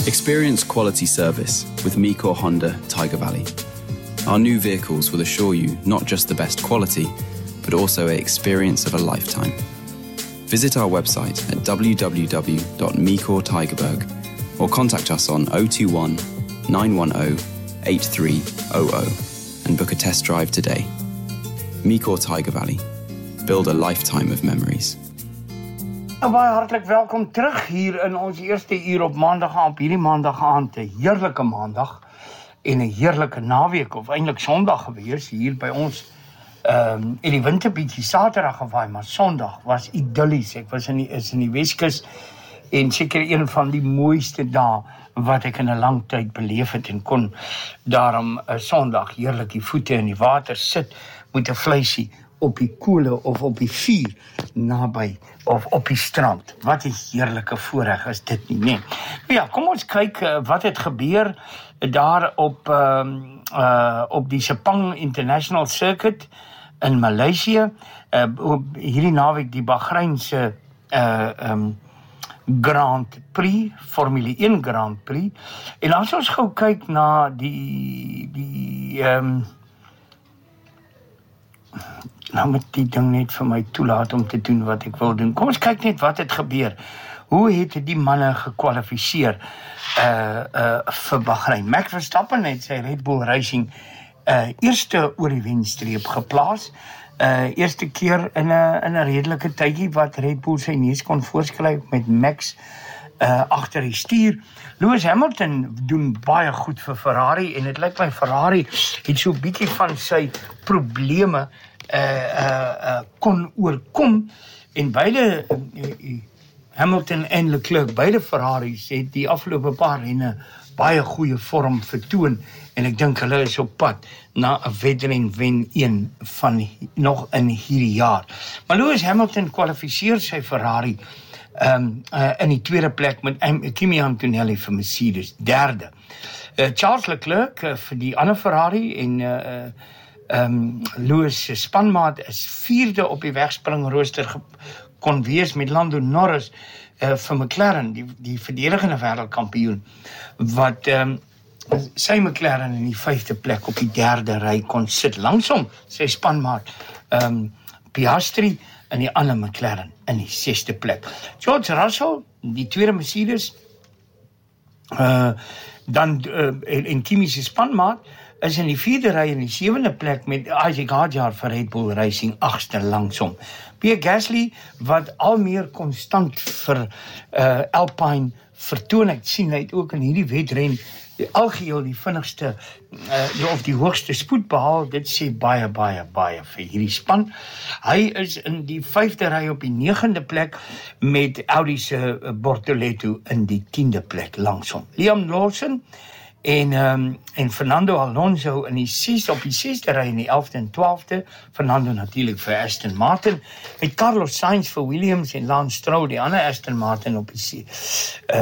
Experience quality service with Micor Honda Tiger Valley. Our new vehicles will assure you not just the best quality, but also an experience of a lifetime. Visit our website at www.micortigerberg or contact us on 021 910 8300 and book a test drive today. Micor Tiger Valley. Build a lifetime of memories. Baie hartlik welkom terug hier in ons eerste uur op maandag aand. Hierdie maandag aand, 'n heerlike maandag en 'n heerlike naweek of eintlik Sondag gewees hier by ons. En die wind 'n bietjie Saterdag gewaai, maar Sondag was idillies. Ek was in die Weskus en seker een van die mooiste dae wat ek in 'n lang tyd beleef het en kon daarom 'n Sondag heerlik die voete in die water sit met 'n vleisie op die koele of op die vuur naby of op die strand. Wat 'n heerlike voorreg is dit nie, nee. Ja, kom ons kyk wat het gebeur daar op die Sepang International Circuit in Maleisië. Hierdie naweek die Bahreinse Grand Prix, Formule 1 Grand Prix. En as ons gou kyk na nou moet die ding net vir my toelaat om te doen wat ek wil doen. Kom ons kyk net wat het gebeur. Hoe het die manne gekwalifiseer vir Bahrein? Max Verstappen het sy Red Bull Racing eerste oor die wenstreep geplaas. Eerste keer in 'n redelike tydjie wat Red Bull sy neus kon voorskryf met Max agter die stuur. Lewis Hamilton doen baie goed vir Ferrari en dit lyk my Ferrari het so 'n bietjie van sy probleme kon oorkom en beide Hamilton en Leclerc, beide Ferraris het die afgelope paar renne baie goeie vorm vertoon en ek dink hulle is op pad na 'n wedren wen een van nog in hierdie jaar. Maar Lewis Hamilton kwalifiseer sy Ferrari in die tweede plek met Kimi Antonelli vir Mercedes, derde. Charles Leclerc vir die ander Ferrari en Lewis se spanmaat is vierde op die wegspringrooster kon wees met Lando Norris vir McLaren, die verdedigende wêreldkampioen, wat sy McLaren in die vyfde plek op die derde ry kon sit, langsom sy spanmaat Piastri en die ander McLaren in die sesde plek. George Russell, die tweede Mercedes, en Kimi se spanmaat is in die vierde ry in die sewende plek met Isaac Hadjar vir Red Bull Racing agste langsom. Pierre Gasly wat al meer konstant vir Alpine vertoon. Ek sien hy het ook in hierdie wedren algeheel die vinnigste of die hoogste spoed behaal. Dit sê baie vir hierdie span. Hy is in die vyfde ry op die negende plek met Audi se Bortoleto in die 10de plek langsom. Liam Lawson en Fernando Alonso op die 6de ry in die 11de en 12de, Fernando natuurlik vir Aston Martin, met Carlos Sainz vir Williams en Lance Stroll, die ander Aston Martin op die